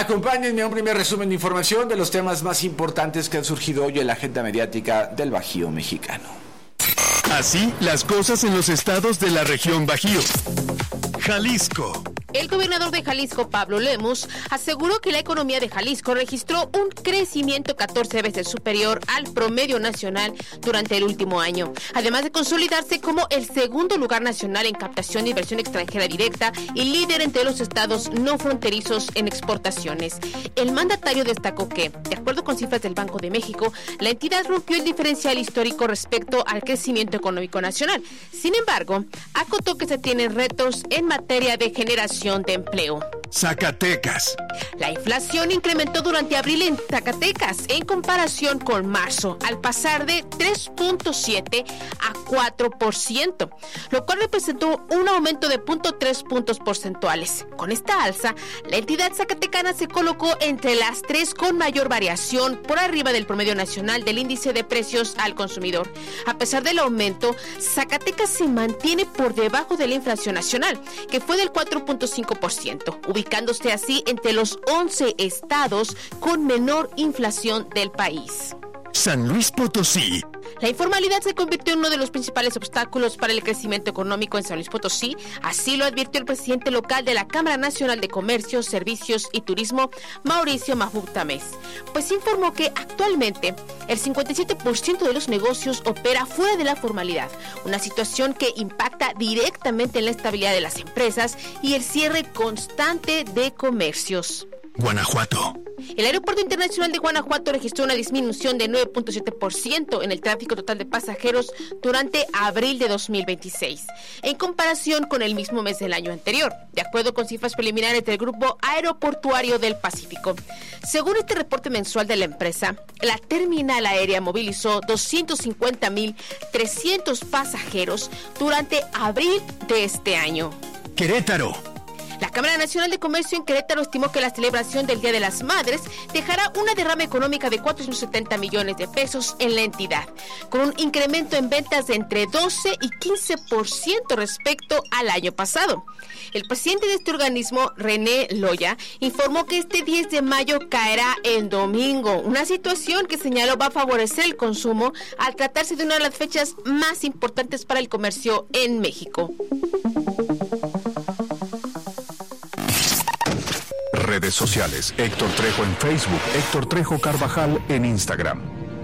Acompáñenme a un primer resumen de información de los temas más importantes que han surgido hoy en la agenda mediática del Bajío mexicano. Así las cosas en los estados de la región Bajío. Jalisco. El gobernador de Jalisco, Pablo Lemus, aseguró que la economía de Jalisco registró un crecimiento 14 veces superior al promedio nacional durante el último año, además de consolidarse como el segundo lugar nacional en captación de inversión extranjera directa y líder entre los estados no fronterizos en exportaciones. El mandatario destacó que, de acuerdo con cifras del Banco de México, la entidad rompió el diferencial histórico respecto al crecimiento económico nacional. Sin embargo, acotó que se tienen retos en materia de generación de empleo. Zacatecas. La inflación incrementó durante abril en Zacatecas en comparación con marzo, al pasar de 3.7 a 4%, lo cual representó un aumento de 0.3 puntos porcentuales. Con esta alza, la entidad zacatecana se colocó entre las tres con mayor variación por arriba del promedio nacional del índice de precios al consumidor. A pesar del aumento, Zacatecas se mantiene por debajo de la inflación nacional, que fue del 4.5%, ubicándose así entre los 11 estados con menor inflación del país. San Luis Potosí. La informalidad se convirtió en uno de los principales obstáculos para el crecimiento económico en San Luis Potosí, así lo advirtió el presidente local de la Cámara Nacional de Comercio, Servicios y Turismo, Mauricio Mahmoud Tamés, pues informó que actualmente el 57% de los negocios opera fuera de la formalidad, una situación que impacta directamente en la estabilidad de las empresas y el cierre constante de comercios. Guanajuato. El Aeropuerto Internacional de Guanajuato registró una disminución de 9.7% en el tráfico total de pasajeros durante abril de 2026, en comparación con el mismo mes del año anterior, de acuerdo con cifras preliminares del Grupo Aeroportuario del Pacífico. Según este reporte mensual de la empresa, la terminal aérea movilizó 250,300 pasajeros durante abril de este año. Querétaro. La Cámara Nacional de Comercio en Querétaro estimó que la celebración del Día de las Madres dejará una derrama económica de 470 millones de pesos en la entidad, con un incremento en ventas de entre 12 y 15% respecto al año pasado. El presidente de este organismo, René Loya, informó que este 10 de mayo caerá en domingo, una situación que señaló va a favorecer el consumo al tratarse de una de las fechas más importantes para el comercio en México. Redes sociales. Héctor Trejo en Facebook. Héctor Trejo Carvajal en Instagram.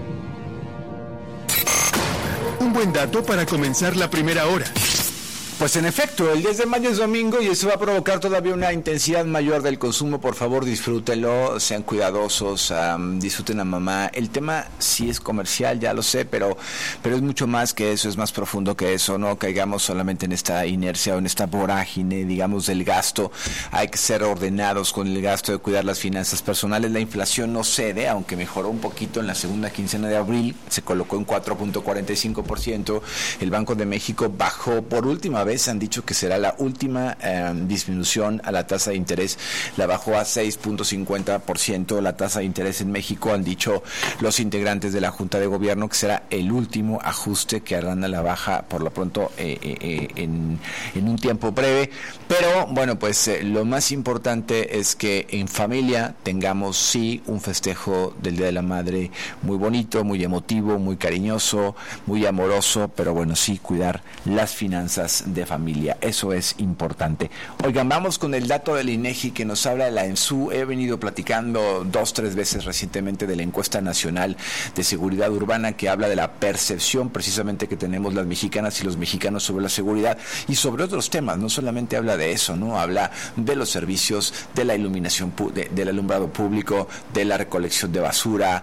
Un buen dato para comenzar la primera hora. Pues en efecto, el 10 de mayo es domingo y eso va a provocar todavía una intensidad mayor del consumo. Por favor, disfrútenlo, sean cuidadosos, disfruten a mamá. El tema sí es comercial, ya lo sé, pero es mucho más que eso, es más profundo que eso. No caigamos solamente en esta inercia o en esta vorágine, digamos, del gasto. Hay que ser ordenados con el gasto de cuidar las finanzas personales. La inflación no cede, aunque mejoró un poquito en la segunda quincena de abril, se colocó en 4.45%. El Banco de México bajó por última vez, han dicho que será la última disminución a la tasa de interés, la bajó a 6.50%, la tasa de interés en México, han dicho los integrantes de la Junta de Gobierno que será el último ajuste que harán a la baja por lo pronto en un tiempo breve, pero bueno, pues lo más importante es que en familia tengamos sí un festejo del Día de la Madre muy bonito, muy emotivo, muy cariñoso, muy amoroso, pero bueno, sí cuidar las finanzas de familia, eso es importante. Oigan, vamos con el dato del INEGI que nos habla de la ENSU. He venido platicando 2-3 veces recientemente de la encuesta nacional de seguridad urbana que habla de la percepción precisamente que tenemos las mexicanas y los mexicanos sobre la seguridad y sobre otros temas. No solamente habla de eso, ¿no? Habla de los servicios, de la iluminación, del alumbrado público, de la recolección de basura,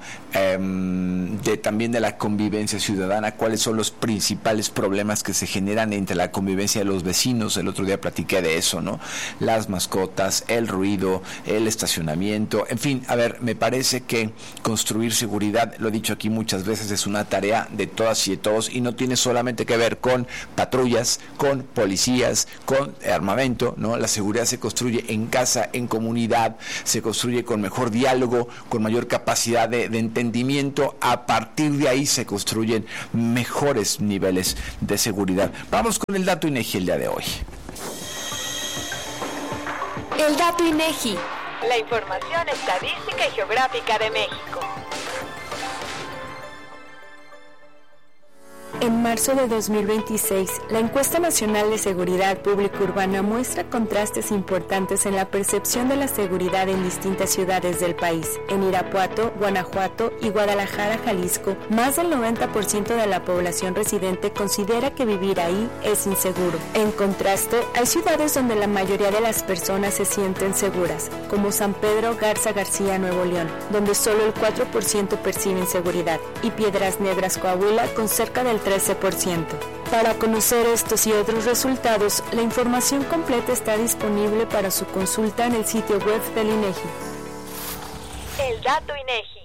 también de la convivencia ciudadana, cuáles son los principales problemas que se generan entre la convivencia de los vecinos. El otro día platiqué de eso, ¿no? Las mascotas, el ruido, el estacionamiento, en fin, a ver, me parece que construir seguridad, lo he dicho aquí muchas veces, es una tarea de todas y de todos y no tiene solamente que ver con patrullas, con policías, con armamento, ¿no? La seguridad se construye en casa, en comunidad, se construye con mejor diálogo, con mayor capacidad de entendimiento. A partir de ahí se construyen mejores niveles de seguridad. Vamos con el dato INEGI el día de hoy. El dato INEGI. La información estadística y geográfica de México. En marzo de 2026, la Encuesta Nacional de Seguridad Pública Urbana muestra contrastes importantes en la percepción de la seguridad en distintas ciudades del país. En Irapuato, Guanajuato y Guadalajara, Jalisco, más del 90% de la población residente considera que vivir ahí es inseguro. En contraste, hay ciudades donde la mayoría de las personas se sienten seguras, como San Pedro Garza García, Nuevo León, donde solo el 4% percibe inseguridad, y Piedras Negras, Coahuila, con cerca del 13%. Para conocer estos y otros resultados, la información completa está disponible para su consulta en el sitio web del INEGI. El dato INEGI.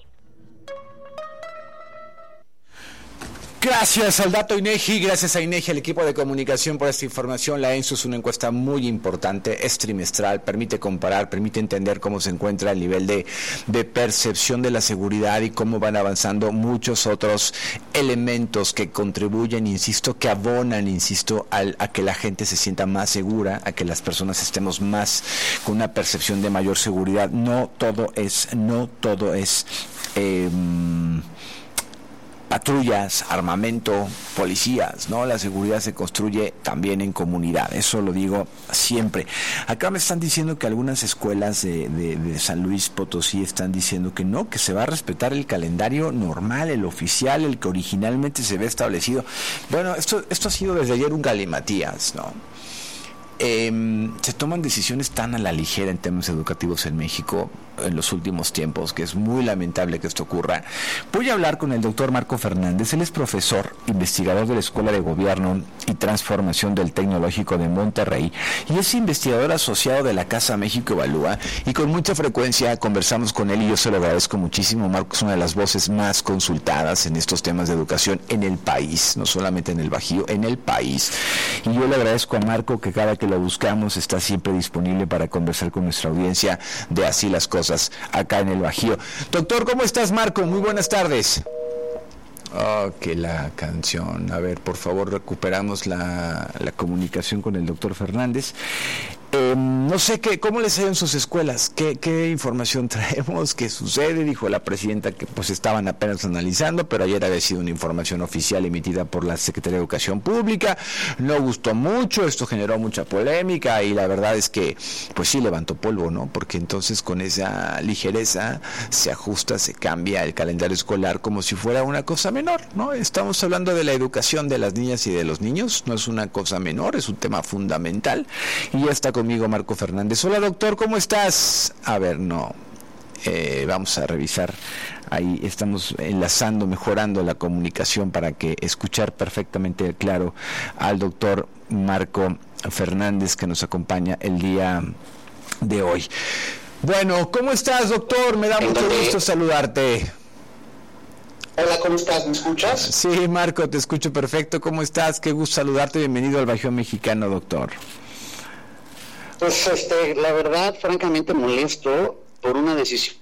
Gracias al dato INEGI, gracias a INEGI, al equipo de comunicación por esta información. La ENSO es una encuesta muy importante, es trimestral, permite comparar, permite entender cómo se encuentra el nivel de percepción de la seguridad y cómo van avanzando muchos otros elementos que contribuyen, insisto, que abonan, insisto, a que la gente se sienta más segura, a que las personas estemos más con una percepción de mayor seguridad. No todo es patrullas, armamento, policías, ¿no? La seguridad se construye también en comunidad, eso lo digo siempre. Acá me están diciendo que algunas escuelas de San Luis Potosí están diciendo que no, que se va a respetar el calendario normal, el oficial, el que originalmente se ve establecido. Bueno, esto ha sido desde ayer un galimatías, ¿no? Se toman decisiones tan a la ligera en temas educativos en México en los últimos tiempos, que es muy lamentable que esto ocurra. Voy a hablar con el doctor Marco Fernández. Él es profesor, investigador de la Escuela de Gobierno y Transformación del Tecnológico de Monterrey y es investigador asociado de la Casa México Evalúa, y con mucha frecuencia conversamos con él y yo se lo agradezco muchísimo. Marco es una de las voces más consultadas en estos temas de educación en el país, no solamente en el Bajío, en el país. Y yo le agradezco a Marco que cada que lo buscamos está siempre disponible para conversar con nuestra audiencia de Así las Cosas acá en el Bajío. Doctor, ¿cómo estás, Marco? Muy buenas tardes. Que la canción. A ver, por favor, recuperamos la comunicación con el doctor Fernández. No sé cómo les ha ido en sus escuelas, qué información traemos, qué sucede. Dijo la presidenta que pues estaban apenas analizando, pero ayer había sido una información oficial emitida por la Secretaría de Educación Pública. No gustó mucho, esto generó mucha polémica y la verdad es que pues sí levantó polvo, ¿no? Porque entonces con esa ligereza se ajusta, se cambia el calendario escolar como si fuera una cosa menor, ¿no? Estamos hablando de la educación de las niñas y de los niños, no es una cosa menor, es un tema fundamental. Y ya está conmigo Marco Fernández. Hola, doctor, ¿cómo estás? A ver, vamos a revisar. Ahí estamos enlazando, mejorando la comunicación para que escuchar perfectamente claro al doctor Marco Fernández, que nos acompaña el día de hoy. Bueno, ¿cómo estás, doctor? Me da mucho gusto saludarte. Hola, ¿cómo estás? ¿Me escuchas? Sí, Marco, te escucho perfecto. ¿Cómo estás? Qué gusto saludarte. Bienvenido al Bajío Mexicano, doctor. Pues, la verdad, francamente molesto por una decisión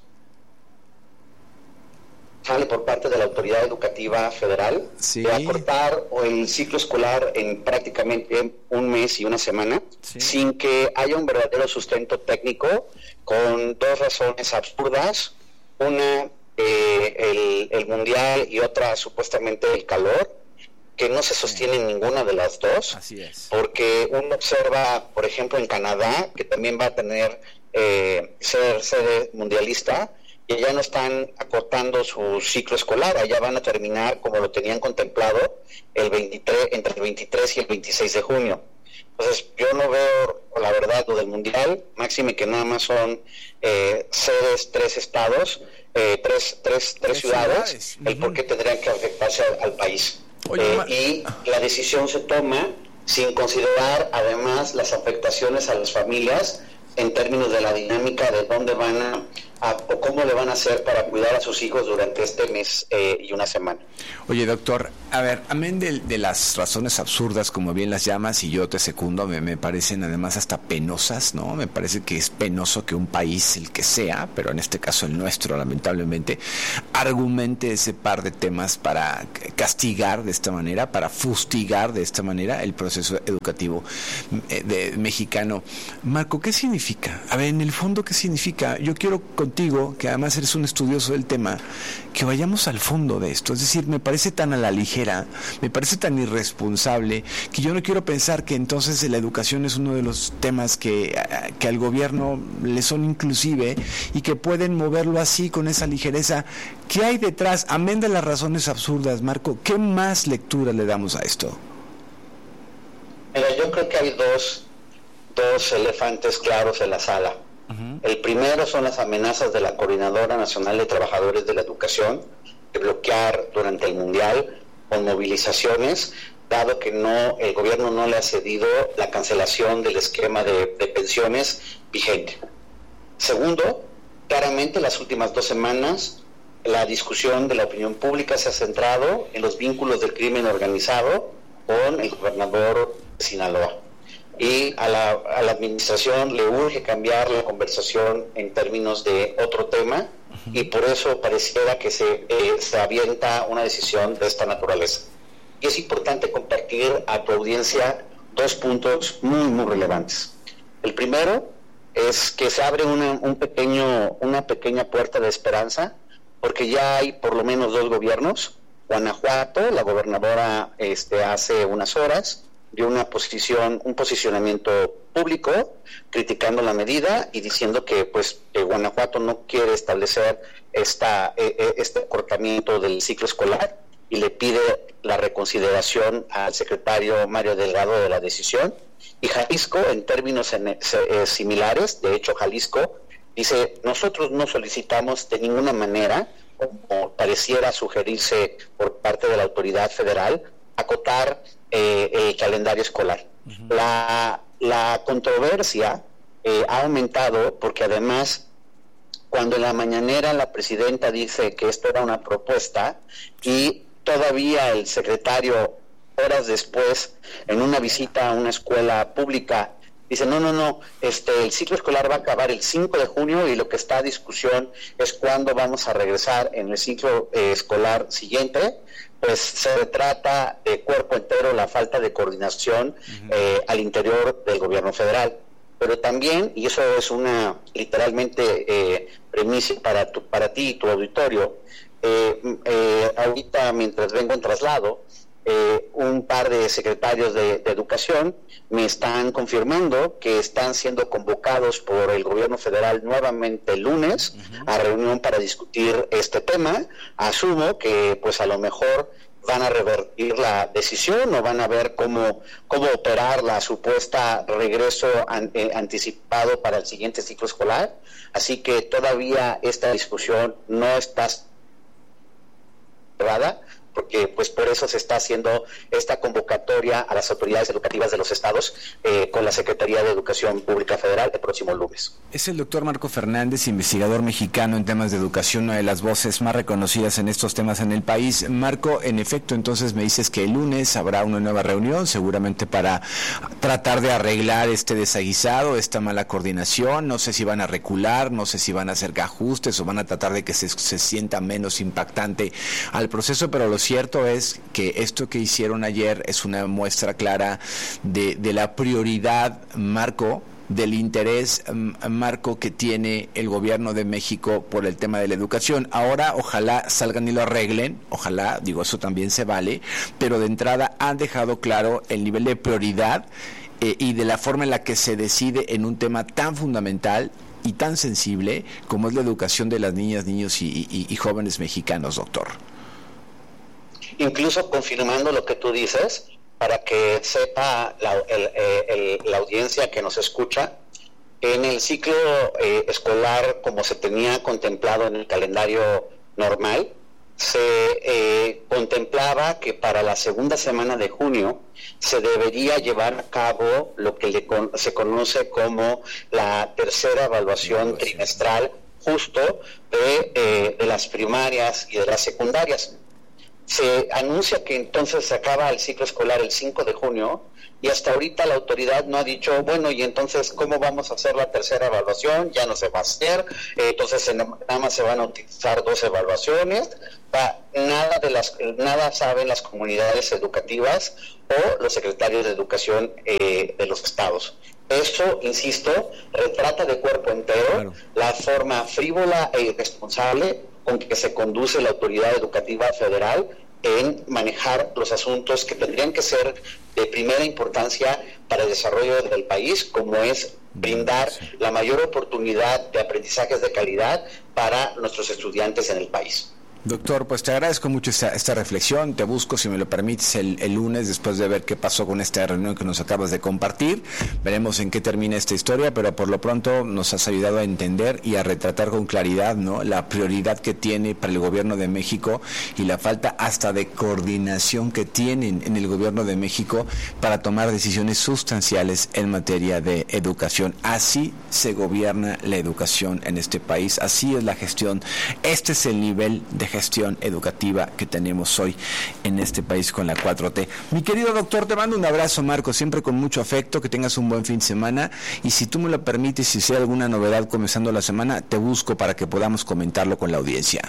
sale por parte de la Autoridad Educativa Federal, ¿sí?, de acortar el ciclo escolar en prácticamente un mes y una semana, ¿sí?, sin que haya un verdadero sustento técnico, con dos razones absurdas. Una, el mundial, y otra, supuestamente, el calor, que no se sostiene en ninguna de las dos. Así es. Porque uno observa, por ejemplo, en Canadá, que también va a tener ser sede mundialista, y allá no están acortando su ciclo escolar, allá van a terminar como lo tenían contemplado entre el 23 y el 26 de junio. Entonces yo no veo, la verdad, lo del mundial, máxime que nada más son sedes, tres estados, tres ciudades, el por qué tendrían que afectarse al país. Y la decisión se toma sin considerar además las afectaciones a las familias en términos de la dinámica de dónde van o cómo le van a hacer para cuidar a sus hijos durante este mes y una semana. Oye, doctor, a ver, amén de las razones absurdas, como bien las llamas, y yo te secundo, me parecen además hasta penosas, ¿no? Me parece que es penoso que un país, el que sea, pero en este caso el nuestro, lamentablemente, argumente ese par de temas para castigar de esta manera, para fustigar de esta manera el proceso educativo mexicano. Marco, ¿qué significa? A ver, en el fondo, ¿qué significa? Yo quiero contigo, que además eres un estudioso del tema, que vayamos al fondo de esto. Es decir, me parece tan a la ligera, me parece tan irresponsable, que yo no quiero pensar que entonces la educación es uno de los temas que al gobierno le son inclusive y que pueden moverlo así con esa ligereza. ¿Qué hay detrás? Amén de las razones absurdas, Marco, ¿qué más lectura le damos a esto? Mira, yo creo que hay dos elefantes claros en la sala. El primero son las amenazas de la Coordinadora Nacional de Trabajadores de la Educación de bloquear durante el Mundial con movilizaciones, dado que el gobierno no le ha cedido la cancelación del esquema de pensiones vigente. Segundo, claramente las últimas 2 semanas la discusión de la opinión pública se ha centrado en los vínculos del crimen organizado con el gobernador de Sinaloa. Y a la administración le urge cambiar la conversación en términos de otro tema, y por eso pareciera que se avienta una decisión de esta naturaleza. Y es importante compartir a tu audiencia 2 puntos muy, muy relevantes. El primero es que se abre una pequeña puerta de esperanza, porque ya hay por lo menos 2 gobiernos. Guanajuato, la gobernadora hace unas horas dio un posicionamiento público criticando la medida y diciendo que Guanajuato no quiere establecer este acortamiento del ciclo escolar, y le pide la reconsideración al secretario Mario Delgado de la decisión. Y Jalisco, en términos similares, de hecho Jalisco dice: nosotros no solicitamos de ninguna manera, como pareciera sugerirse por parte de la autoridad federal, acotar el calendario escolar. La controversia ha aumentado porque además, cuando en la mañanera la presidenta dice que esto era una propuesta, y todavía el secretario, horas después, en una visita a una escuela pública, dice: no, el ciclo escolar va a acabar el 5 de junio y lo que está a discusión es cuándo vamos a regresar en el ciclo escolar siguiente. Pues se retrata de cuerpo entero la falta de coordinación al interior del gobierno federal. Pero también, y eso es una literalmente premisa para ti y tu auditorio, ahorita mientras vengo en traslado, un par de secretarios de educación me están confirmando que están siendo convocados por el gobierno federal nuevamente el lunes a reunión para discutir este tema. Asumo que a lo mejor van a revertir la decisión o van a ver cómo operar la supuesta regreso anticipado para el siguiente ciclo escolar. Así que todavía esta discusión no está cerrada, porque por eso se está haciendo esta convocatoria a las autoridades educativas de los estados con la Secretaría de Educación Pública Federal el próximo lunes. Es el doctor Marco Fernández, investigador mexicano en temas de educación, una de las voces más reconocidas en estos temas en el país. Marco, en efecto, entonces me dices que el lunes habrá una nueva reunión, seguramente para tratar de arreglar este desaguisado, esta mala coordinación. No sé si van a recular, no sé si van a hacer ajustes o van a tratar de que se sienta menos impactante al proceso, pero lo cierto es que esto que hicieron ayer es una muestra clara de la prioridad, Marco, del interés, Marco, que tiene el gobierno de México por el tema de la educación. Ahora ojalá salgan y lo arreglen, ojalá, eso también se vale, pero de entrada han dejado claro el nivel de prioridad y de la forma en la que se decide en un tema tan fundamental y tan sensible como es la educación de las niñas, niños y jóvenes mexicanos, doctor. Incluso confirmando lo que tú dices, para que sepa la audiencia que nos escucha, en el ciclo escolar, como se tenía contemplado en el calendario normal, se contemplaba que para la segunda semana de junio se debería llevar a cabo lo que se conoce como la tercera evaluación trimestral justo de las primarias y de las secundarias. Se anuncia que entonces se acaba el ciclo escolar el 5 de junio y hasta ahorita la autoridad no ha dicho, bueno, y entonces, ¿cómo vamos a hacer la tercera evaluación? Ya no se va a hacer, entonces nada más se van a utilizar 2 evaluaciones. Nada saben las comunidades educativas o los secretarios de educación de los estados. Eso, insisto, retrata de cuerpo entero la forma frívola e irresponsable con que se conduce la autoridad educativa federal en manejar los asuntos que tendrían que ser de primera importancia para el desarrollo del país, como es brindar la mayor oportunidad de aprendizajes de calidad para nuestros estudiantes en el país. Doctor, pues te agradezco mucho esta reflexión. Te busco, si me lo permites, el lunes, después de ver qué pasó con esta reunión que nos acabas de compartir. Veremos en qué termina esta historia, pero por lo pronto nos has ayudado a entender y a retratar con claridad, ¿no?, la prioridad que tiene para el gobierno de México y la falta hasta de coordinación que tienen en el gobierno de México para tomar decisiones sustanciales en materia de educación. Así se gobierna la educación en este país, así es la gestión. Este es el nivel de gestión educativa que tenemos hoy en este país con la 4T. Mi querido doctor, te mando un abrazo, Marco, siempre con mucho afecto, que tengas un buen fin de semana, y si tú me lo permites, si sea alguna novedad comenzando la semana, te busco para que podamos comentarlo con la audiencia.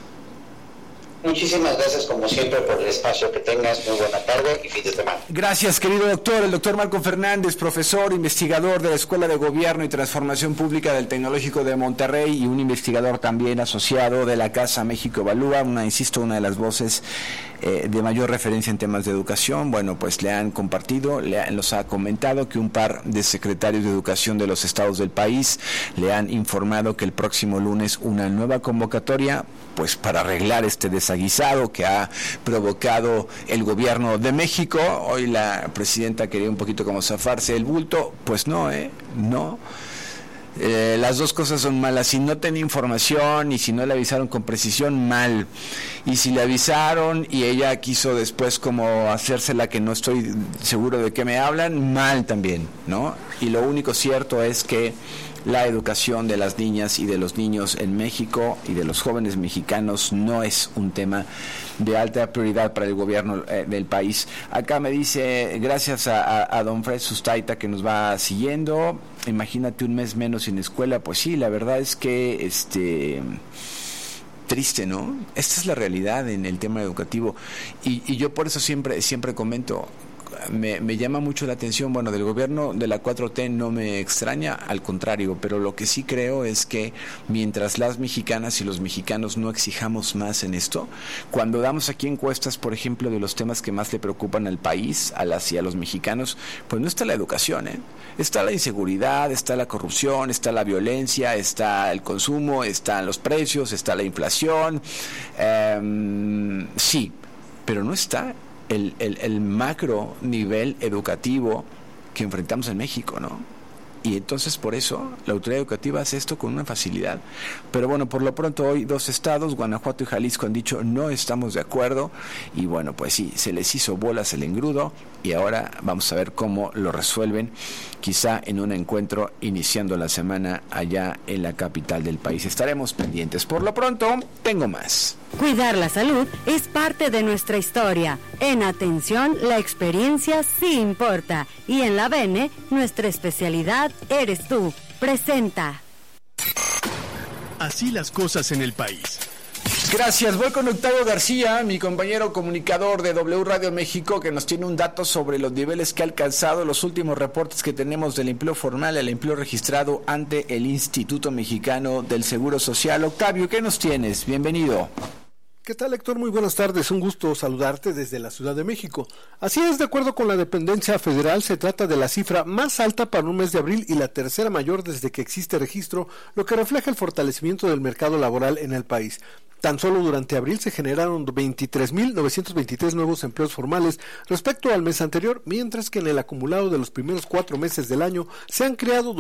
Muchísimas gracias, como siempre, por el espacio que tengas. Muy buena tarde y fin de semana. Gracias, querido doctor. El doctor Marco Fernández, profesor, investigador de la Escuela de Gobierno y Transformación Pública del Tecnológico de Monterrey y un investigador también asociado de la Casa México Evalúa, una de las voces de mayor referencia en temas de educación. Bueno, pues le han compartido, los ha comentado que un par de secretarios de educación de los estados del país le han informado que el próximo lunes una nueva convocatoria, pues para arreglar este desaguisado que ha provocado el gobierno de México. Hoy la presidenta quería un poquito como zafarse el bulto, pues no, no. Las dos cosas son malas. Si no tenía información y si no le avisaron con precisión, mal. Y si le avisaron y ella quiso después como hacérsela que no estoy seguro de qué me hablan, mal también, ¿no? Y lo único cierto es que la educación de las niñas y de los niños en México y de los jóvenes mexicanos no es un tema de alta prioridad para el gobierno del país. Acá me dice, gracias a don Fred Sustaita que nos va siguiendo, imagínate un mes menos sin escuela. Pues sí, la verdad es que triste, ¿no? Esta es la realidad en el tema educativo y yo por eso siempre comento, me llama mucho la atención, bueno, del gobierno de la 4T no me extraña, al contrario, pero lo que sí creo es que mientras las mexicanas y los mexicanos no exijamos más en esto, cuando damos aquí encuestas, por ejemplo, de los temas que más le preocupan al país, a las y a los mexicanos, pues no está la educación, está la inseguridad, está la corrupción, está la violencia, está el consumo, están los precios, está la inflación, sí, pero no está el macro nivel educativo que enfrentamos en México, ¿no? Y entonces por eso la autoridad educativa hace esto con una facilidad. Pero bueno, por lo pronto hoy 2 estados, Guanajuato y Jalisco, han dicho no estamos de acuerdo, y bueno, pues sí, se les hizo bolas el engrudo y ahora vamos a ver cómo lo resuelven, quizá en un encuentro iniciando la semana allá en la capital del país. Estaremos pendientes. Por lo pronto, tengo más. Cuidar la salud es parte de nuestra historia. En Atención, la experiencia sí importa. Y en la Bene, nuestra especialidad eres tú. Presenta. Así las cosas en el país. Gracias. Voy con Octavio García, mi compañero comunicador de W Radio México, que nos tiene un dato sobre los niveles que ha alcanzado los últimos reportes que tenemos del empleo formal, el empleo registrado ante el Instituto Mexicano del Seguro Social. Octavio, ¿qué nos tienes? Bienvenido. ¿Qué tal, Héctor? Muy buenas tardes, un gusto saludarte desde la Ciudad de México. Así es, de acuerdo con la dependencia federal, se trata de la cifra más alta para un mes de abril y la tercera mayor desde que existe registro, lo que refleja el fortalecimiento del mercado laboral en el país. Tan solo durante abril se generaron 23.923 nuevos empleos formales respecto al mes anterior, mientras que en el acumulado de los primeros 4 meses del año se han creado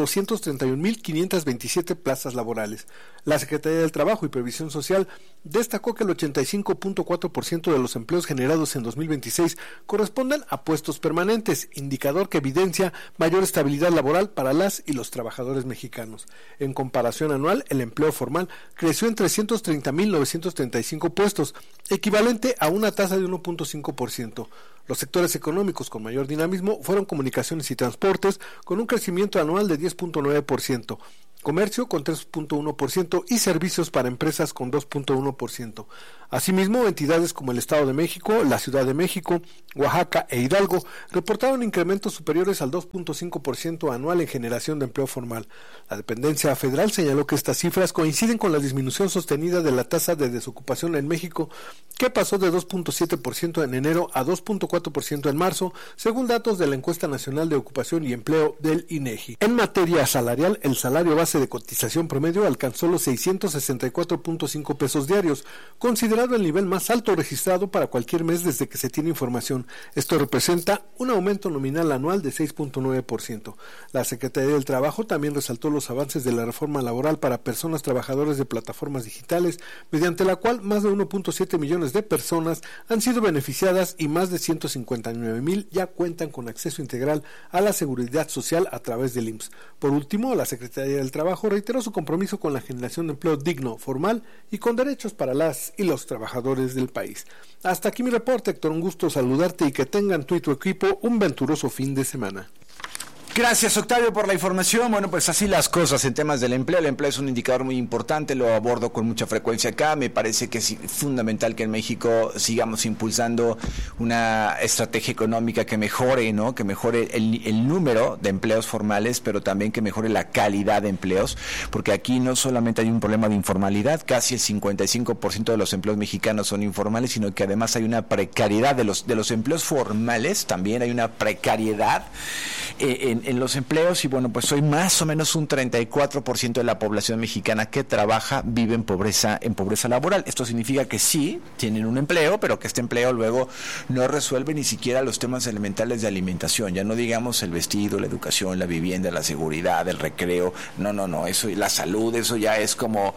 231.527 plazas laborales. La Secretaría del Trabajo y Previsión Social destacó que el 55.4% de los empleos generados en 2026 corresponden a puestos permanentes, indicador que evidencia mayor estabilidad laboral para las y los trabajadores mexicanos. En comparación anual, el empleo formal creció en 330.935 puestos, equivalente a una tasa de 1.5%. Los sectores económicos con mayor dinamismo fueron comunicaciones y transportes, con un crecimiento anual de 10.9%. Comercio con 3.1% y servicios para empresas con 2.1%. Asimismo, entidades como el Estado de México, la Ciudad de México, Oaxaca e Hidalgo reportaron incrementos superiores al 2.5% anual en generación de empleo formal. La dependencia federal señaló que estas cifras coinciden con la disminución sostenida de la tasa de desocupación en México, que pasó de 2.7% en enero a 2.4% en marzo, según datos de la Encuesta Nacional de Ocupación y Empleo del INEGI. En materia salarial, el salario base de cotización promedio alcanzó los 664.5 pesos diarios, considerado el nivel más alto registrado para cualquier mes desde que se tiene información. Esto representa un aumento nominal anual de 6.9%. La Secretaría del Trabajo también resaltó los avances de la reforma laboral para personas trabajadoras de plataformas digitales, mediante la cual más de 1.7 millones de personas han sido beneficiadas y más de 159,000 ya cuentan con acceso integral a la seguridad social a través del IMSS. Por último, la Secretaría del Trabajo reiteró su compromiso con la generación de empleo digno, formal y con derechos para las y los trabajadores del país. Hasta aquí mi reporte, Héctor. Un gusto saludarte y que tengan tú y tu equipo un venturoso fin de semana. Gracias, Octavio, por la información. Bueno, pues así las cosas en temas del empleo. El empleo es un indicador muy importante, lo abordo con mucha frecuencia acá. Me parece que es fundamental que en México sigamos impulsando una estrategia económica que mejore, ¿no? Que mejore el número de empleos formales, pero también que mejore la calidad de empleos, porque aquí no solamente hay un problema de informalidad, casi el 55% de los empleos mexicanos son informales, sino que además hay una precariedad de los empleos formales, también hay una precariedad en los empleos, y bueno, pues hoy más o menos un 34% de la población mexicana que trabaja vive en pobreza laboral. Esto significa que sí tienen un empleo, pero que este empleo luego no resuelve ni siquiera los temas elementales de alimentación, ya no digamos el vestido, la educación, la vivienda, la seguridad, el recreo, no, eso, y la salud, eso ya es como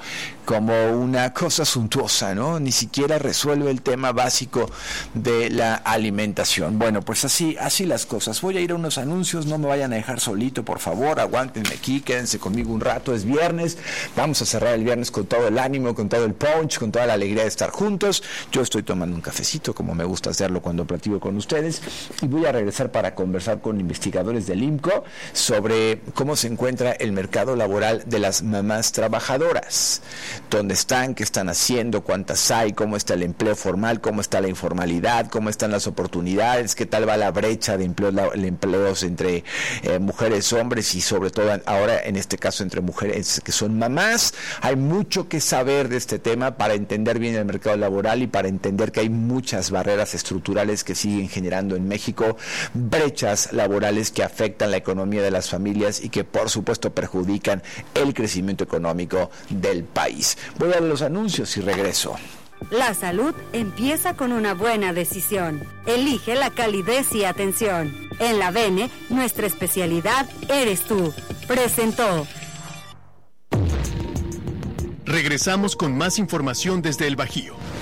una cosa suntuosa, ¿no? Ni siquiera resuelve el tema básico de la alimentación. Bueno, pues así las cosas. Voy a ir a unos anuncios, no me vayan a dejar solito, por favor, aguántenme aquí, quédense conmigo un rato, es viernes, vamos a cerrar el viernes con todo el ánimo, con todo el punch, con toda la alegría de estar juntos. Yo estoy tomando un cafecito, como me gusta hacerlo cuando platico con ustedes, y voy a regresar para conversar con investigadores del IMCO sobre cómo se encuentra el mercado laboral de las mamás trabajadoras, dónde están, qué están haciendo, cuántas hay, cómo está el empleo formal, cómo está la informalidad, cómo están las oportunidades, qué tal va la brecha de empleos entre mujeres, hombres, y sobre todo ahora en este caso entre mujeres que son mamás. Hay mucho que saber de este tema para entender bien el mercado laboral y para entender que hay muchas barreras estructurales que siguen generando en México brechas laborales que afectan la economía de las familias y que por supuesto perjudican el crecimiento económico del país. Voy a los anuncios y regreso. La salud empieza con una buena decisión. Elige la calidez y atención. En la Bene, nuestra especialidad eres tú. Presentó. Regresamos con más información desde el Bajío.